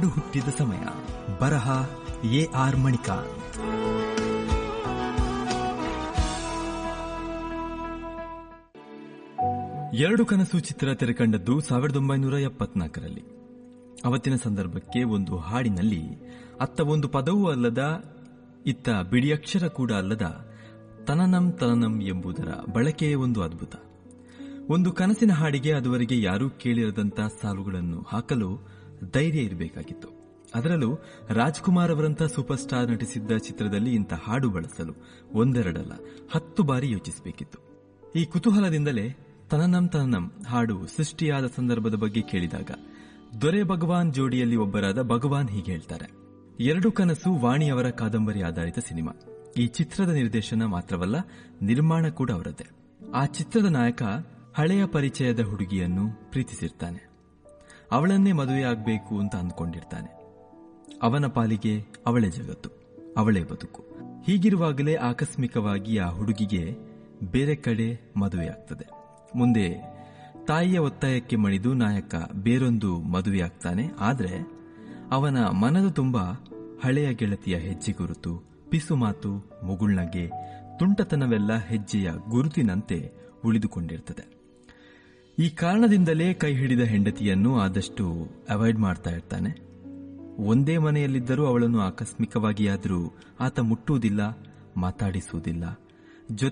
ಹಾಡು ಹುಟ್ಟಿದ ಸಮಯ. ಬರಹ ಎ.ಆರ್. ಮಣಿಕಾಂತ್. ಎರಡು ಕನಸು ಚಿತ್ರ ತೆರೆಕಂಡದ್ದು 1974ರಲ್ಲಿ. ಅವತ್ತಿನ ಸಂದರ್ಭಕ್ಕೆ ಒಂದು ಹಾಡಿನಲ್ಲಿ ಅತ್ತ ಒಂದು ಪದವೂ ಅಲ್ಲದ, ಇತ್ತ ಬಿಡಿಯಕ್ಷರ ಕೂಡ ಅಲ್ಲದ ತನನಂ ತನನಂ ಎಂಬುದರ ಬಳಕೆಯೇ ಒಂದು ಅದ್ಭುತ. ಒಂದು ಕನಸಿನ ಹಾಡಿಗೆ ಅದುವರೆಗೆ ಯಾರೂ ಕೇಳಿರದಂತ ಸಾಲುಗಳನ್ನು ಹಾಕಲು ಧೈರ್ಯ ಇರಬೇಕಾಗಿತ್ತು. ಅದರಲ್ಲೂ ರಾಜ್ಕುಮಾರ್ ಅವರಂಥ ಸೂಪರ್ ಸ್ಟಾರ್ ನಟಿಸಿದ್ದ ಚಿತ್ರದಲ್ಲಿ ಇಂಥ ಹಾಡು ಬಳಸಲು ಒಂದೆರಡಲ್ಲ 10 ಬಾರಿ ಯೋಚಿಸಬೇಕಿತ್ತು. ಈ ಕುತೂಹಲದಿಂದಲೇ ತನನಂ ತನನಂ ಹಾಡು ಸೃಷ್ಟಿಯಾದ ಸಂದರ್ಭದ ಬಗ್ಗೆ ಕೇಳಿದಾಗ ದೊರೆ ಭಗವಾನ್ ಜೋಡಿಯಲ್ಲಿ ಒಬ್ಬರಾದ ಭಗವಾನ್ ಹೀಗೆ ಹೇಳ್ತಾರೆ. ಎರಡು ಕನಸು ವಾಣಿಯವರ ಕಾದಂಬರಿ ಆಧಾರಿತ ಸಿನಿಮಾ. ಈ ಚಿತ್ರದ ನಿರ್ದೇಶನ ಮಾತ್ರವಲ್ಲ, ನಿರ್ಮಾಣ ಕೂಡ ಅವರದ್ದೇ. ಆ ಚಿತ್ರದ ನಾಯಕ ಹಳೆಯ ಪರಿಚಯದ ಹುಡುಗಿಯನ್ನು ಪ್ರೀತಿಸಿರ್ತಾನೆ. ಅವಳನ್ನೇ ಮದುವೆಯಾಗಬೇಕು ಅಂತ ಅಂದ್ಕೊಂಡಿರ್ತಾನೆ. ಅವನ ಪಾಲಿಗೆ ಅವಳೇ ಜಗತ್ತು, ಅವಳೇ ಬದುಕು. ಹೀಗಿರುವಾಗಲೇ ಆಕಸ್ಮಿಕವಾಗಿ ಆ ಹುಡುಗಿಗೆ ಬೇರೆ ಕಡೆ ಮದುವೆಯಾಗ್ತದೆ. ಮುಂದೆ ತಾಯಿಯ ಒತ್ತಾಯಕ್ಕೆ ಮಣಿದು ನಾಯಕ ಬೇರೊಂದು ಮದುವೆಯಾಗ್ತಾನೆ. ಆದರೆ ಅವನ ಮನದ ತುಂಬ ಹಳೆಯ ಗೆಳತಿಯ ಹೆಜ್ಜೆ ಗುರುತು, ಪಿಸು ಮಾತು, ಮುಗುಳ್ನಗೆ, ತುಂಟತನವೆಲ್ಲ ಹೆಜ್ಜೆಯ ಗುರುತಿನಂತೆ ಉಳಿದುಕೊಂಡಿರ್ತದೆ. ಈ ಕಾರಣದಿಂದಲೇ ಕೈ ಹಿಡಿದ ಹೆಂಡತಿಯನ್ನು ಆದಷ್ಟು ಅವಾಯ್ಡ್ ಮಾಡ್ತಾ ಇರ್ತಾನೆ. ಒಂದೇ ಮನೆಯಲ್ಲಿದ್ದರೂ ಅವಳನ್ನು ಆಕಸ್ಮಿಕವಾಗಿಯಾದರೂ ಆತ ಮುಟ್ಟುವುದಿಲ್ಲ, ಮಾತಾಡಿಸುವುದಿಲ್ಲ,